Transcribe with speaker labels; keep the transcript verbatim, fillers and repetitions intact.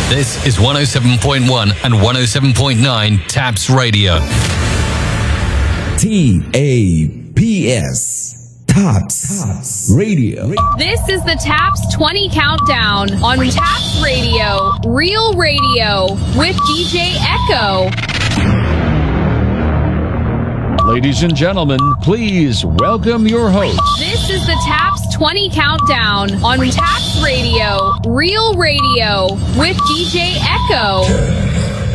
Speaker 1: This is one oh seven point one and one oh seven point nine Taps Radio.
Speaker 2: T A P S. Taps, Taps Radio.
Speaker 3: This is the Taps twenty Countdown on Taps Radio, Real Radio, with D J Echo.
Speaker 4: Ladies and gentlemen, please welcome your host.
Speaker 3: This is the Taps twenty Countdown on Taps Radio, Real Radio, with D J Echo.